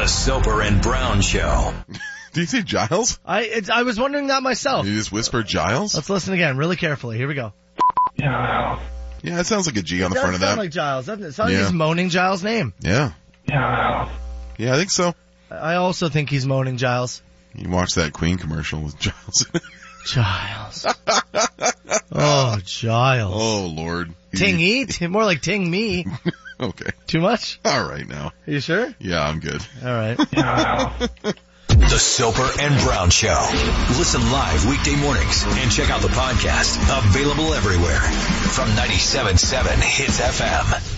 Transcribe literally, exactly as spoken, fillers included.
The Soper and Brown Show. Do you say Giles? I it's, I was wondering that myself. You just whisper Giles? Let's listen again really carefully. Here we go. Yeah, it sounds like a G on the It front does of sound that. like Giles, doesn't it? It sounds Yeah. like he's moaning Giles' name. Yeah. Yeah, I think so. I also think he's moaning Giles. You watch that Queen commercial with Giles. Giles. Oh, Giles. Oh, Lord. Ting eat? More like ting me. Okay. Too much? All right now. Are you sure? Yeah, I'm good. All right. The Soper and Brown Show. Listen live weekday mornings and check out the podcast. Available everywhere. From ninety-seven point seven Hits F M.